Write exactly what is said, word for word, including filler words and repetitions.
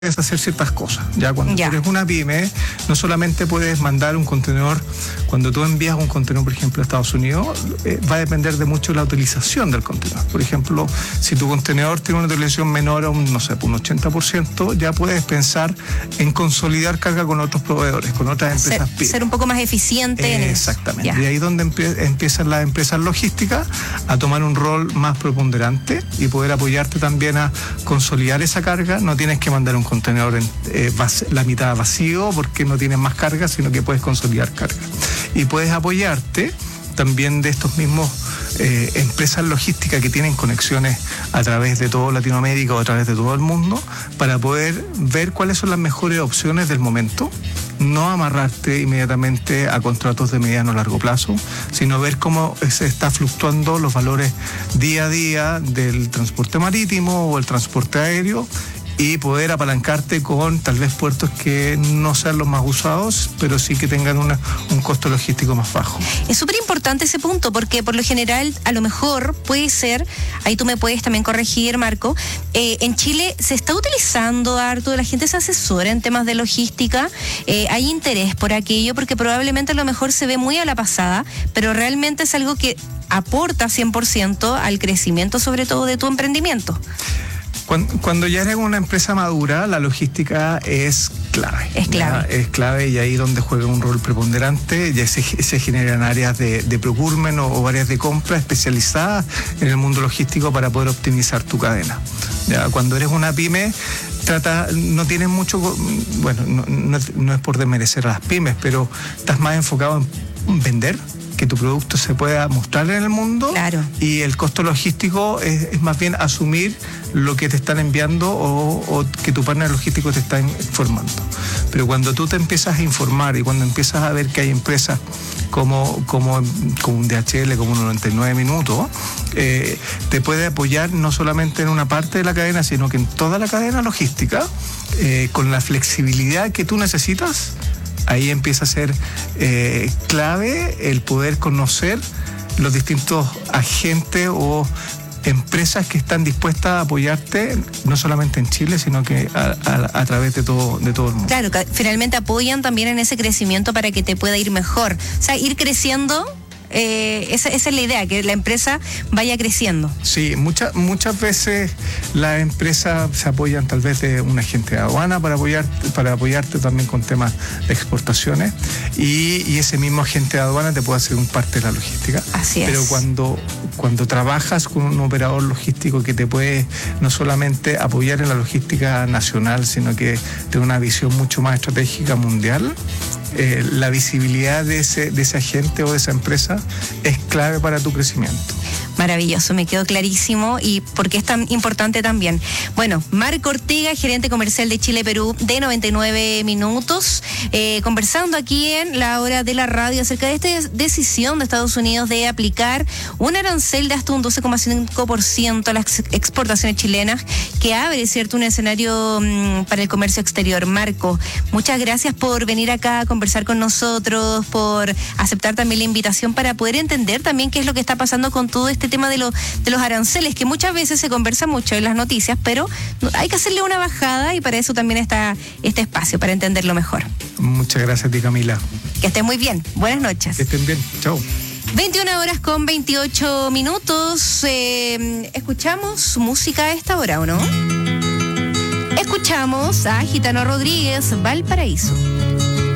puedes hacer ciertas cosas. Ya cuando Ya. eres una pyme, no solamente puedes mandar un contenedor, cuando tú envías un contenedor, por ejemplo, a Estados Unidos, eh, va a depender de mucho la utilización del contenedor. Por ejemplo, si tu contenedor tiene una utilización menor a un, no sé, un ochenta por ciento, ya puedes pensar en consolidar carga con otros proveedores, con otras empresas Ser, pyme. ser un poco más eficiente Eh, en eso. Exactamente. Ya. Y ahí es donde empie- empiezan las empresas logísticas a tomar un rol más preponderante y poder apoyarte también a consolidar esa carga. No tienes que mandar un contenedor en, eh, vac- la mitad vacío porque no tienes más carga, sino que puedes consolidar carga. Y puedes apoyarte también de estos mismos eh, empresas logísticas que tienen conexiones a través de toda Latinoamérica o a través de todo el mundo para poder ver cuáles son las mejores opciones del momento. No amarrarte inmediatamente a contratos de mediano o largo plazo, sino ver cómo se está fluctuando los valores día a día del transporte marítimo o el transporte aéreo y poder apalancarte con tal vez puertos que no sean los más usados, pero sí que tengan una, un costo logístico más bajo. Es súper importante ese punto, porque por lo general, a lo mejor puede ser, ahí tú me puedes también corregir, Marco, eh, en Chile se está utilizando harto, la gente se asesora en temas de logística, eh, hay interés por aquello, porque probablemente a lo mejor se ve muy a la pasada, pero realmente es algo que aporta cien por ciento al crecimiento, sobre todo de tu emprendimiento. Cuando ya eres una empresa madura, la logística es clave. Es clave. ¿Ya? Es clave y ahí donde juega un rol preponderante, ya se, se generan áreas de, de procurement o, o áreas de compra especializadas en el mundo logístico para poder optimizar tu cadena. ¿Ya? Cuando eres una pyme, trata, no tienes mucho, bueno, no, no, no es por desmerecer a las pymes, pero estás más enfocado en vender, que tu producto se pueda mostrar en el mundo. Claro. Y el costo logístico es, es más bien asumir lo que te están enviando o, o que tu partner logístico te está informando. Pero cuando tú te empiezas a informar y cuando empiezas a ver que hay empresas como, como, como un D H L, como un noventa y nueve minutos, eh, te puede apoyar no solamente en una parte de la cadena, sino que en toda la cadena logística, eh, con la flexibilidad que tú necesitas. Ahí empieza a ser eh, clave el poder conocer los distintos agentes o empresas que están dispuestas a apoyarte, no solamente en Chile, sino que a, a, a través de todo, de todo el mundo. Claro, que finalmente apoyan también en ese crecimiento para que te pueda ir mejor. O sea, ir creciendo, eh, esa, esa es la idea, que la empresa vaya creciendo. Sí, muchas muchas veces las empresas se apoyan tal vez de un agente de aduana para apoyar, para apoyarte también con temas de exportaciones y, y ese mismo agente de aduana te puede hacer un parte de la logística. Así es. Pero cuando, cuando trabajas con un operador logístico que te puede no solamente apoyar en la logística nacional, sino que tiene una visión mucho más estratégica mundial, eh, la visibilidad de ese, de ese agente o de esa empresa es clave para tu crecimiento. Maravilloso, me quedó clarísimo y por qué es tan importante también. Bueno, Marco Ortega, gerente comercial de Chile Perú de noventa y nueve minutos, eh, conversando aquí en la hora de la radio acerca de esta decisión de Estados Unidos de aplicar un arancel de hasta un doce coma cinco por ciento a las exportaciones chilenas, que abre, ¿cierto?, un escenario mmm, para el comercio exterior. Marco, muchas gracias por venir acá a conversar con nosotros, por aceptar también la invitación para poder entender también qué es lo que está pasando con todo este tema de, lo, de los aranceles, que muchas veces se conversa mucho en las noticias, pero hay que hacerle una bajada y para eso también está este espacio, para entenderlo mejor. Muchas gracias a ti, Camila. Que estén muy bien. Buenas noches. Que estén bien. Chao. veintiuna horas con veintiocho minutos. Eh, ¿Escuchamos música a esta hora o no? Escuchamos a Gitano Rodríguez, Valparaíso.